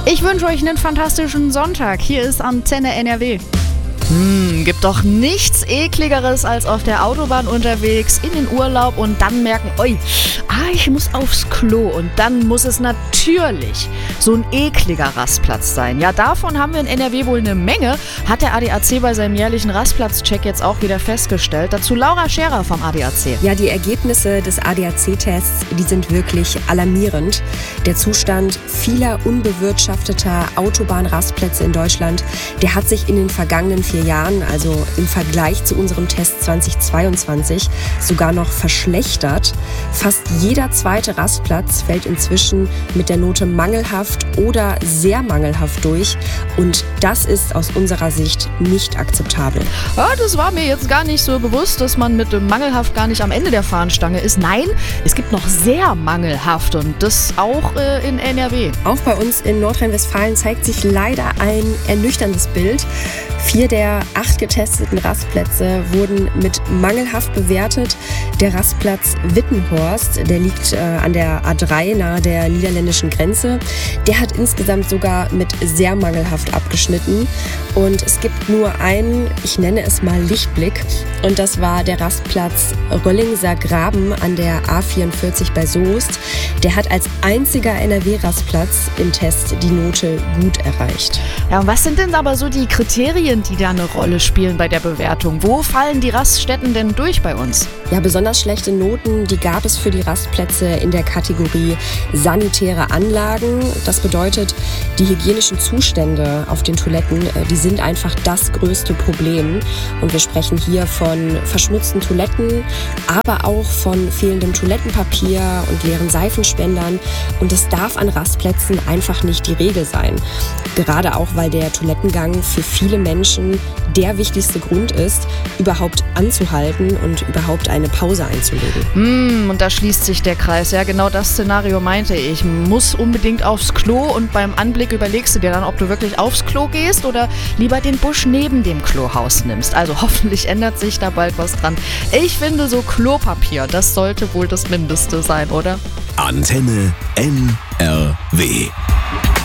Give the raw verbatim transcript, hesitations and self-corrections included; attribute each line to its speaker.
Speaker 1: Ich wünsche euch einen fantastischen Sonntag. Hier ist Antenne N R W. Hm, gibt doch nichts Ekligeres als auf der Autobahn unterwegs, in den Urlaub und dann merken, oi, ah, ich muss aufs Klo. Und dann muss es natürlich so ein ekliger Rastplatz sein. Ja, davon haben wir in N R W wohl eine Menge, hat der A D A C bei seinem jährlichen Rastplatzcheck jetzt auch wieder festgestellt. Dazu Laura Scherer vom A D A C.
Speaker 2: Ja, die Ergebnisse des A D A C-Tests, die sind wirklich alarmierend. Der Zustand vieler unbewirtschafteter Autobahnrastplätze in Deutschland, der hat sich in den vergangenen vier Jahren, also im Vergleich zu unserem Test zweitausendzweiundzwanzig, sogar noch verschlechtert. Fast jeder zweite Rastplatz fällt inzwischen mit der Note mangelhaft oder sehr mangelhaft durch. Und das ist aus unserer Sicht nicht akzeptabel.
Speaker 1: Ja, das war mir jetzt gar nicht so bewusst, dass man mit dem mangelhaft gar nicht am Ende der Fahnenstange ist. Nein, es gibt noch sehr mangelhaft und das auch äh, in N R W.
Speaker 2: Auch bei uns in Nordrhein-Westfalen zeigt sich leider ein ernüchterndes Bild. Vier der acht getesteten Rastplätze wurden mit mangelhaft bewertet. Der Rastplatz Wittenhorst, der liegt äh, an der A drei nahe der niederländischen Grenze, der hat insgesamt sogar mit sehr mangelhaft abgeschnitten. Und es gibt nur einen, ich nenne es mal Lichtblick, und das war der Rastplatz Röllingser Graben an der A vierundvierzig bei Soest. Der hat als einziger N R W-Rastplatz im Test die Note gut erreicht.
Speaker 1: Ja, und was sind denn aber so die Kriterien, die da eine Rolle spielen bei der Bewertung? Wo fallen die Raststätten denn durch bei uns?
Speaker 2: Ja, besonders schlechte Noten, die gab es für die Rastplätze in der Kategorie sanitäre Anlagen. Das bedeutet, die hygienischen Zustände auf den Toiletten, die sind einfach das größte Problem. Und wir sprechen hier von verschmutzten Toiletten, aber auch von fehlendem Toilettenpapier und leeren Seifenspendern. Und das darf an Rastplätzen einfach nicht die Regel sein. Gerade auch, weil der Toilettengang für viele Menschen der wichtigste Grund ist, überhaupt anzuhalten und überhaupt eine Pause einzulegen.
Speaker 1: Mm, und da schließt sich der Kreis. Ja, genau das Szenario meinte ich. Muss unbedingt aufs Klo und beim Anblick überlegst du dir dann, ob du wirklich aufs Klo gehst oder lieber den Busch neben dem Klohaus nimmst. Also hoffentlich ändert sich da bald was dran. Ich finde so Klopapier, das sollte wohl das Mindeste sein, oder?
Speaker 3: Antenne N R W.